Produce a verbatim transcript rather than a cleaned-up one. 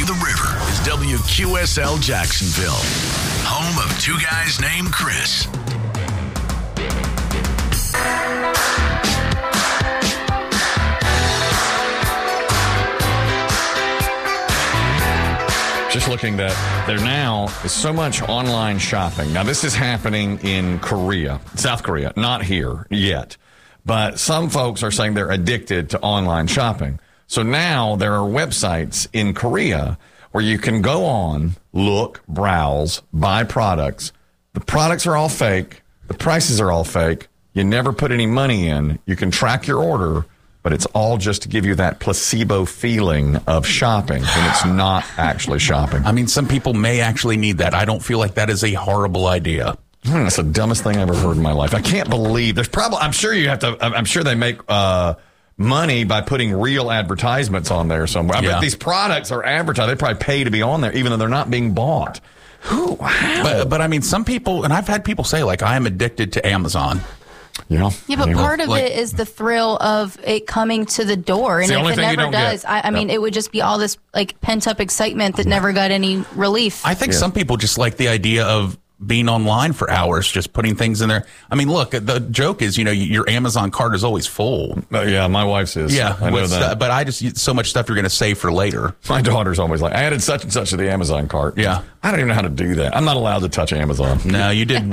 The River is W Q S L Jacksonville, home of two guys named Chris. Just looking that there now is so much online shopping. Now, this is happening in Korea, South Korea, not here yet. But some folks are saying they're addicted to online shopping. So now there are websites in Korea where you can go on, look, browse, buy products. The products are all fake. The prices are all fake. You never put any money in. You can track your order, but it's all just to give you that placebo feeling of shopping when it's not actually shopping. I mean, some people may actually need that. I don't feel like that is a horrible idea. Hmm, that's the dumbest thing I've ever heard in my life. I can't believe there's probably, I'm sure you have to, I'm sure they make uh, money by putting real advertisements on there somewhere. I Yeah. bet these products are advertised. They probably pay to be on there, even though they're not being bought. Who? Wow. But, but I mean, some people, and I've had people say, like, I am addicted to Amazon. You know? Yeah, but anyway. part of like- it is the thrill of it coming to the door. And the if only it thing you never don't get. does, I, I mean, it would just be all this like pent up excitement that never got any relief. I think Yeah. some people just like the idea of being online for hours, just putting things in there. I mean, look, the joke is, you know, your Amazon cart is always full. Uh, yeah, my wife's is. Yeah, I know with that. stu- but I just, so much stuff you're going to save for later. My daughter's always like, I added such and such to the Amazon cart. Yeah. I don't even know how to do that. I'm not allowed to touch Amazon. No, you did